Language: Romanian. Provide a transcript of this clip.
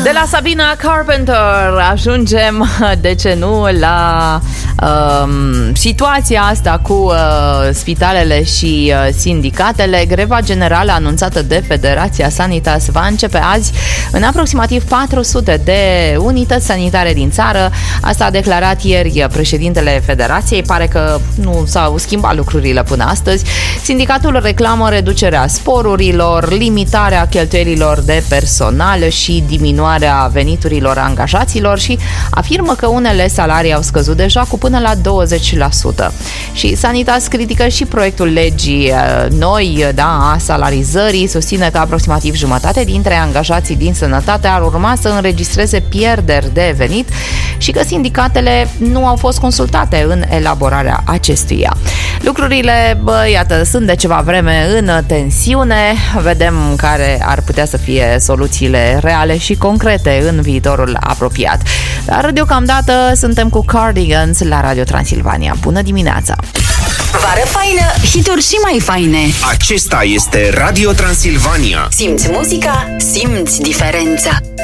De la Sabina Carpenter ajungem, de ce nu, la situația asta cu spitalele și sindicatele. Greva generală anunțată de Federația Sanitas va începe azi în aproximativ 400 de unități sanitare din țară. Asta a declarat ieri președintele Federației. Pare că nu s-au schimbat lucrurile până astăzi. Sindicatul reclamă reducerea sporurilor, limitarea cheltuielilor de personal și diminuarea veniturilor angajaților și afirmă că unele salarii au scăzut deja cu până la 20%. Și Sanitas critică și proiectul legii noi, a salarizării, susține că aproximativ jumătate dintre angajații din sănătate ar urma să înregistreze pierderi de venit și că sindicatele nu au fost consultate în elaborarea acestuia. Lucrurile, iată, sunt de ceva vreme în tensiune. Vedem care ar putea să fie soluțiile reale și concrete în viitorul apropiat. Dar deocamdată suntem cu Cardigans la Radio Transilvania. Bună dimineața! Vară faină, hituri și mai faine. Acesta este Radio Transilvania. Simți muzica, simți diferența.